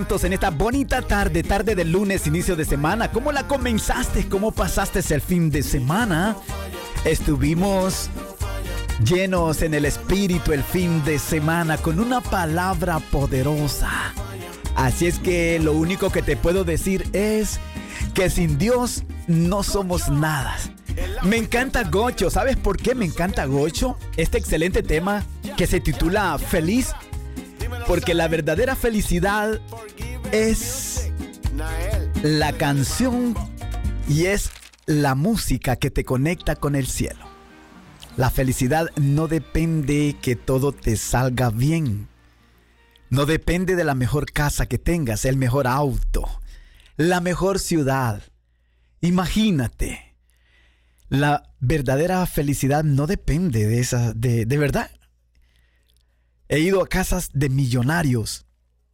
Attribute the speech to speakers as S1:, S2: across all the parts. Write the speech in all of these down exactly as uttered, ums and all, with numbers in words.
S1: En esta bonita tarde, tarde de lunes, inicio de semana. ¿Cómo la comenzaste? ¿Cómo pasaste el fin de semana? Estuvimos llenos en el espíritu el fin de semana con una palabra poderosa. Así es que lo único que te puedo decir es que sin Dios no somos nada. Me encanta Gocho. ¿Sabes por qué me encanta Gocho? Este excelente tema que se titula Feliz. Porque la verdadera felicidad es la canción y es la música que te conecta con el cielo. La felicidad no depende que todo te salga bien. No depende de la mejor casa que tengas, el mejor auto, la mejor ciudad. Imagínate, la verdadera felicidad no depende de esa, de, de verdad. He ido a casas de millonarios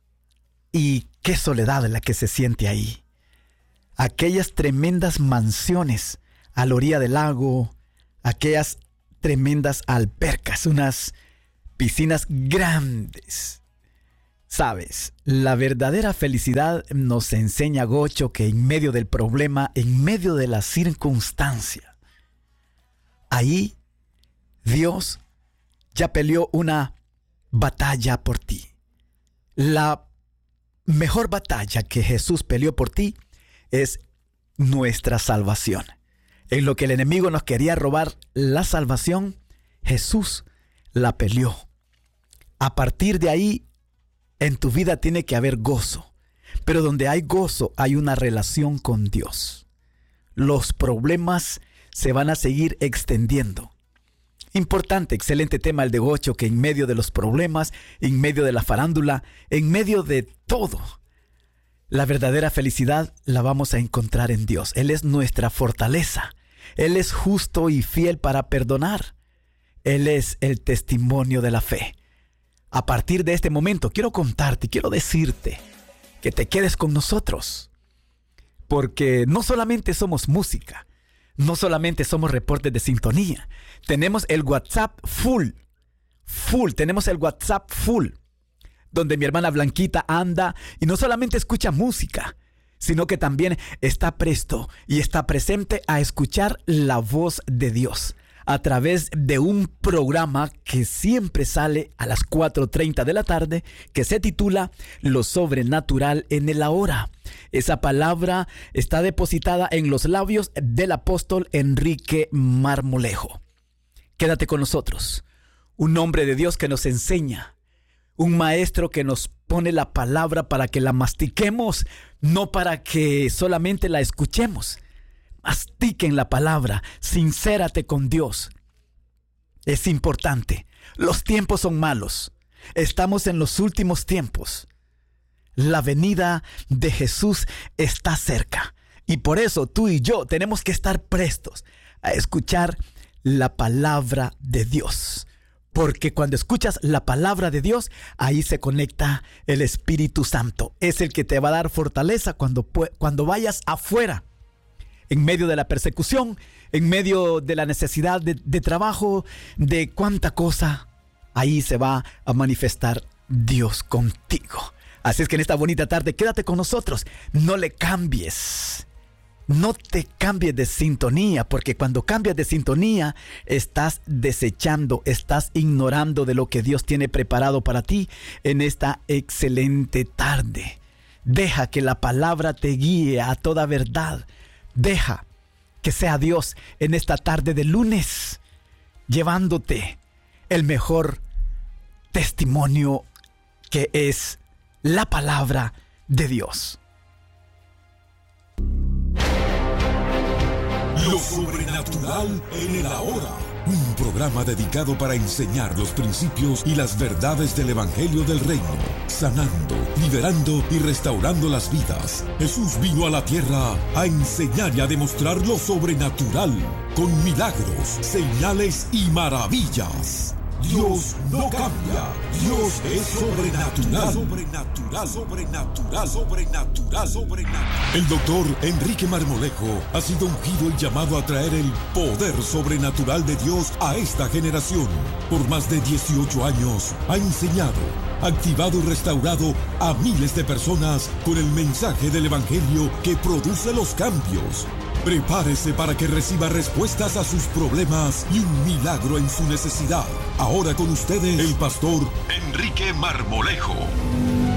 S1: y qué soledad la que se siente ahí. Aquellas tremendas mansiones a la orilla del lago, aquellas tremendas albercas, unas piscinas grandes. Sabes, la verdadera felicidad nos enseña Gocho que en medio del problema, en medio de la circunstancia, ahí Dios ya peleó una batalla por ti. La mejor batalla que Jesús peleó por ti es nuestra salvación. En lo que el enemigo nos quería robar la salvación, Jesús la peleó. A partir de ahí, en tu vida tiene que haber gozo. Pero donde hay gozo, hay una relación con Dios. Los problemas se van a seguir extendiendo. Importante, excelente tema el de Gocho, que en medio de los problemas, en medio de la farándula, en medio de todo, la verdadera felicidad la vamos a encontrar en Dios. Él es nuestra fortaleza. Él es justo y fiel para perdonar. Él es el testimonio de la fe. A partir de este momento, quiero contarte, quiero decirte que te quedes con nosotros. Porque no solamente somos música, no solamente somos reportes de sintonía. Tenemos el WhatsApp full, full, tenemos el WhatsApp full, donde mi hermana Blanquita anda y no solamente escucha música, sino que también está presto y está presente a escuchar la voz de Dios a través de un programa que siempre sale a las cuatro treinta de la tarde, que se titula Lo Sobrenatural en el Ahora. Esa palabra está depositada en los labios del apóstol Enrique Marmolejo. Quédate con nosotros. Un hombre de Dios que nos enseña. Un maestro que nos pone la palabra para que la mastiquemos, no para que solamente la escuchemos. Mastiquen la palabra, sincérate con Dios. Es importante. Los tiempos son malos. Estamos en los últimos tiempos. La venida de Jesús está cerca. Y por eso tú y yo tenemos que estar prestos a escuchar la palabra de Dios. Porque cuando escuchas la palabra de Dios, ahí se conecta el Espíritu Santo. Es el que te va a dar fortaleza cuando, cuando vayas afuera. En medio de la persecución, en medio de la necesidad de, de trabajo, de cuánta cosa, ahí se va a manifestar Dios contigo. Así es que en esta bonita tarde, quédate con nosotros. No le cambies. No te cambies de sintonía, porque cuando cambias de sintonía, estás desechando, estás ignorando de lo que Dios tiene preparado para ti en esta excelente tarde. Deja que la palabra te guíe a toda verdad. Deja que sea Dios en esta tarde de lunes, llevándote el mejor testimonio que es la palabra de Dios.
S2: Lo sobrenatural en el ahora. Un programa dedicado para enseñar los principios y las verdades del Evangelio del Reino, sanando, liberando y restaurando las vidas. Jesús vino a la tierra a enseñar y a demostrar lo sobrenatural, con milagros, señales y maravillas. Dios no cambia. Dios es sobrenatural. Sobrenatural, sobrenatural, sobrenatural, sobrenatural. El doctor Enrique Marmolejo ha sido ungido y llamado a traer el poder sobrenatural de Dios a esta generación. Por más de dieciocho años ha enseñado, activado y restaurado a miles de personas con el mensaje del Evangelio que produce los cambios. Prepárese para que reciba respuestas a sus problemas y un milagro en su necesidad. Ahora con ustedes, el pastor Enrique Marmolejo.